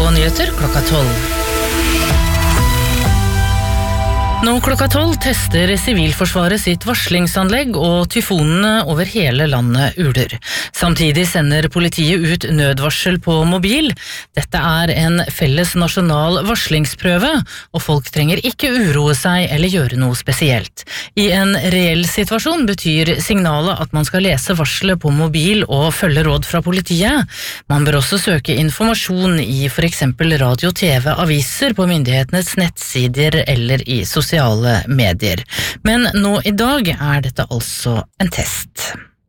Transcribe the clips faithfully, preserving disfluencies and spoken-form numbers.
Nyheter klokka tolv. Nå klokka tolv tester Sivilforsvaret sitt varslingsanlegg og tyfonene over hele landet uler. Samtidig sender politiet ut nødvarsel på mobil. Dette er en felles nasjonal varslingsprøve, og folk trenger ikke uroe seg eller gjøre noe spesielt. I en reell situasjon betyr signalet at man skal lese varselet på mobil og følge råd fra politiet. Man bør også søke informasjon i for eksempel radio, T V, aviser, på myndighetenes nettsider eller i sosiale medier. Men nå i dag er dette altså en test.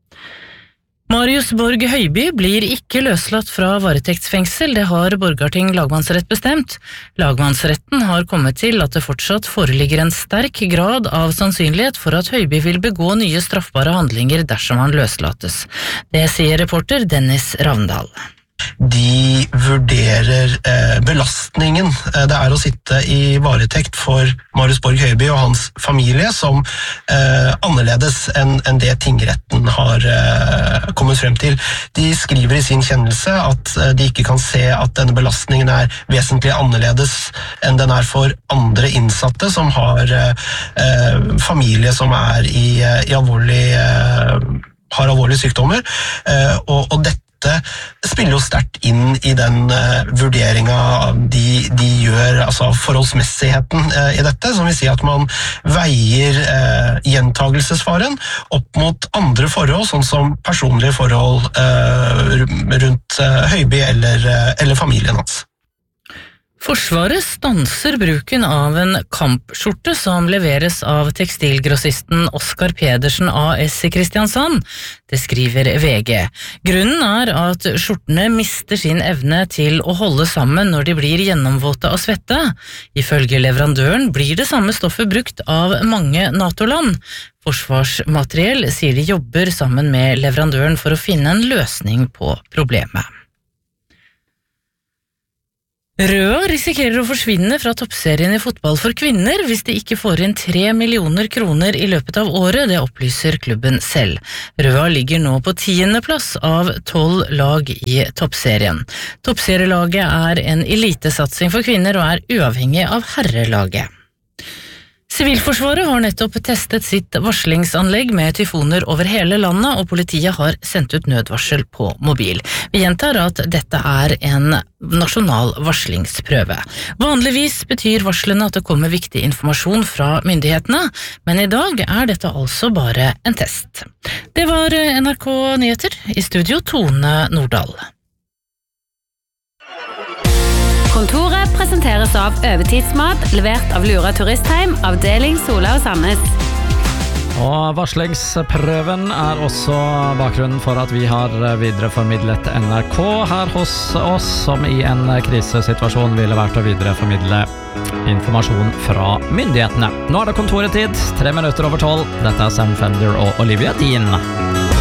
Marius Borg Høiby blir ikke løslatt fra varetektsfengsel, det har Borgarting lagmannsrett bestemt. Lagmannsretten har kommet til at det fortsatt foreligger en sterk grad av sannsynlighet for at Høiby vil begå nye straffbare handlinger dersom han løslates. Det sier reporter Dennis Ravndal. De vurderer eh, belastningen eh, det er å sitte i varetekt for Marius Borg Høiby og hans familie som eh, annerledes enn, enn det tingretten har eh, kommet frem til. De skriver i sin kjennelse at eh, de ikke kan se at denne belastningen er vesentlig annerledes enn den er for andre innsatte som har eh, familie som er i, i alvorlig, eh, har alvorlige sykdommer, eh, og, og dette Det spiller jo sterkt inn i den uh, vurderingen de, de gjør, altså forholdsmessigheten uh, i dette, som vil si at man veier uh, gjentagelsesfaren opp mot andre forhold, sånn som personlige forhold uh, rundt uh, Høiby eller, uh, eller familien hans. Forsvaret stanser bruken av en kampskjorte som leveres av tekstilgrossisten Oskar Pedersen A S i Kristiansand. Det skriver V G. Grunnen er at skjortene mister sin evne til å holde sammen når de blir gjennomvåte av svette. Ifølge leverandøren blir det samme stoffet brukt av mange NATO-land. Forsvarsmateriell sier de jobber sammen med leverandøren for å finne en løsning på problemet. Røa risikerer å forsvinne fra toppserien i fotball for kvinner hvis de ikke får inn tre millioner kroner i løpet av året, det opplyser klubben selv. Røa ligger nå på tiende plass av tolv lag i toppserien. Toppserielaget er en elitesatsing for kvinner og er uavhengig av herrelaget. Sivilforsvaret har nettopp testet sitt varslingsanlegg med tyfoner over hele landet, og politiet har sendt ut nødvarsel på mobil. Vi gjentar at dette er en nasjonal varslingsprøve. Vanligvis betyr varslene at det kommer viktig informasjon fra myndighetene, men i dag er dette altså bare en test. Det var N R K Nyheter, i studio Tone Nordahl. Kontoret presenteres av Øvetidsmat, levert av Lura Turistheim, avdeling Sola og Sandnes. Og varslingsprøven er også bakgrunnen for at vi har videreformidlet N R K her hos oss, som i en krisesituasjon ville vært å videreformidle informasjon fra myndighetene. Nå er det kontoretid, tre minutter over tolv. Dette er Sam Fender og Olivia Dean.